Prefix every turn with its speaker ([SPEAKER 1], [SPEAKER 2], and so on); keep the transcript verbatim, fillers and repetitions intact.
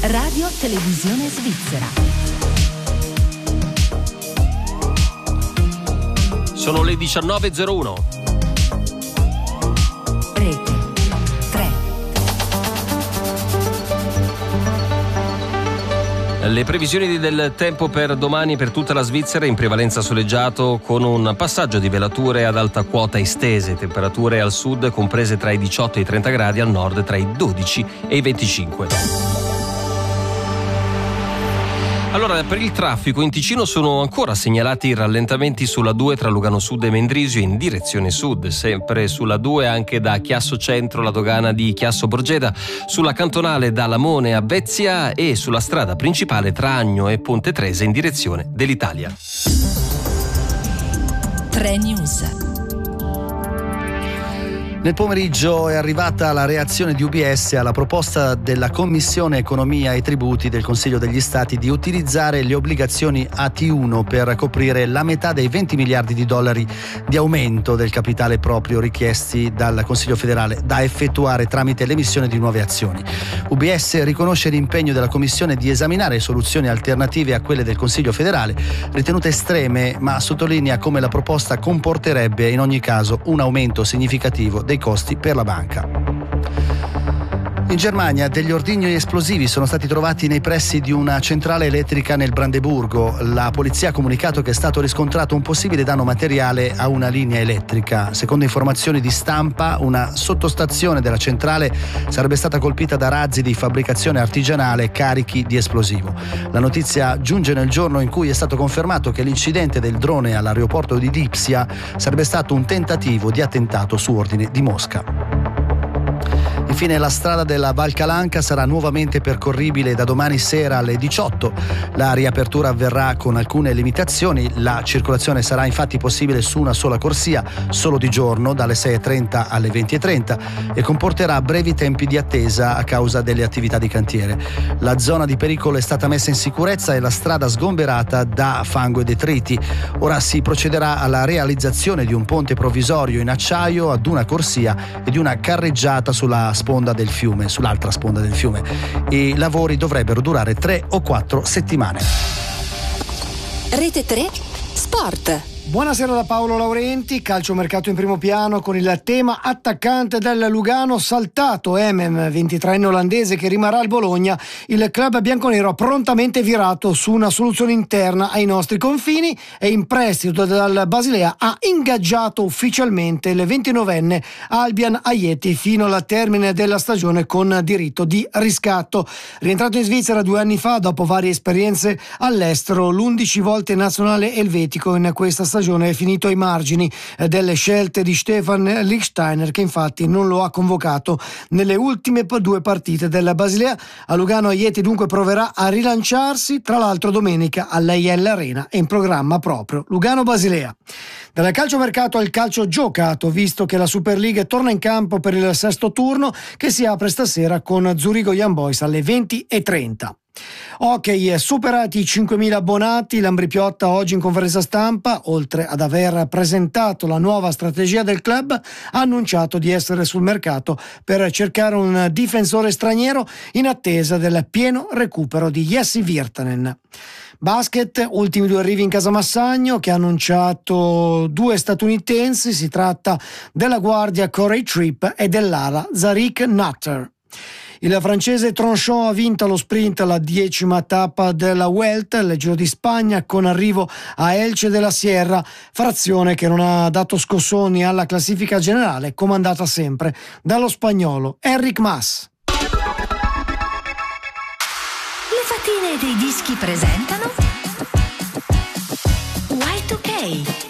[SPEAKER 1] Radio Televisione Svizzera.
[SPEAKER 2] Sono le diciannove e zero uno.
[SPEAKER 1] Rete tre.
[SPEAKER 2] Le previsioni del tempo per domani per tutta la Svizzera: in prevalenza soleggiato con un passaggio di velature ad alta quota estese, temperature al sud comprese tra i diciotto e i trenta gradi, al nord tra i dodici e i venticinque. Allora, per il traffico in Ticino sono ancora segnalati rallentamenti sulla due tra Lugano Sud e Mendrisio in direzione sud, sempre sulla due anche da Chiasso Centro, la dogana di Chiasso Borgeda, sulla cantonale da Lamone a Vezia e sulla strada principale tra Agno e Ponte Trese in direzione dell'Italia.
[SPEAKER 1] tre News.
[SPEAKER 3] Nel pomeriggio è arrivata la reazione di U B S alla proposta della Commissione Economia e Tributi del Consiglio degli Stati di utilizzare le obbligazioni A T uno per coprire la metà dei venti miliardi di dollari di aumento del capitale proprio richiesti dal Consiglio federale, da effettuare tramite l'emissione di nuove azioni. U B S riconosce l'impegno della Commissione di esaminare soluzioni alternative a quelle del Consiglio federale, ritenute estreme, ma sottolinea come la proposta comporterebbe in ogni caso un aumento significativo dei costi per la banca. In Germania degli ordigni esplosivi sono stati trovati nei pressi di una centrale elettrica nel Brandeburgo. La polizia ha comunicato che è stato riscontrato un possibile danno materiale a una linea elettrica. Secondo informazioni di stampa, una sottostazione della centrale sarebbe stata colpita da razzi di fabbricazione artigianale carichi di esplosivo. La notizia giunge nel giorno in cui è stato confermato che l'incidente del drone all'aeroporto di Lipsia sarebbe stato un tentativo di attentato su ordine di Mosca. Infine, la strada della Val Calanca sarà nuovamente percorribile da domani sera alle diciotto. La riapertura avverrà con alcune limitazioni. La circolazione sarà infatti possibile su una sola corsia, solo di giorno, dalle sei e trenta alle venti e trenta, e comporterà brevi tempi di attesa a causa delle attività di cantiere. La zona di pericolo è stata messa in sicurezza e la strada sgomberata da fango e detriti. Ora si procederà alla realizzazione di un ponte provvisorio in acciaio ad una corsia e di una carreggiata sulla sponda del fiume, sull'altra sponda del fiume. I lavori dovrebbero durare tre o quattro settimane.
[SPEAKER 1] Rete tre Sport.
[SPEAKER 4] Buonasera da Paolo Laurenti. Calciomercato in primo piano con il tema attaccante del Lugano saltato. Emem, ventitreenne olandese che rimarrà al Bologna. Il club bianconero ha prontamente virato su una soluzione interna ai nostri confini e in prestito dal Basilea ha ingaggiato ufficialmente il ventinovenne Albian Ayeti fino al termine della stagione con diritto di riscatto. Rientrato in Svizzera due anni fa dopo varie esperienze all'estero, l'undici volte nazionale elvetico in questa stagione è finito ai margini delle scelte di Stefan Lichtsteiner, che infatti non lo ha convocato nelle ultime due partite della Basilea. A Lugano Ayeti dunque proverà a rilanciarsi, tra l'altro domenica all'A I L Arena è in programma proprio Lugano-Basilea. Dal calciomercato al calcio giocato, visto che la Superliga torna in campo per il sesto turno che si apre stasera con Zurigo Young Boys alle venti e trenta. Ok, superati i cinquemila abbonati, Lambri Piotta oggi in conferenza stampa, oltre ad aver presentato la nuova strategia del club, ha annunciato di essere sul mercato per cercare un difensore straniero in attesa del pieno recupero di Jesse Virtanen. Basket, ultimi due arrivi in casa Massagno, che ha annunciato due statunitensi. Si tratta della guardia Corey Tripp e dell'ala Zarik Nutter. Il francese Tronchon ha vinto lo sprint alla decima tappa della Vuelta, il Giro di Spagna, con arrivo a Elche de la Sierra, frazione che non ha dato scossoni alla classifica generale, comandata sempre dallo spagnolo Enric Mas.
[SPEAKER 1] Le fatine dei dischi presentano Y due K.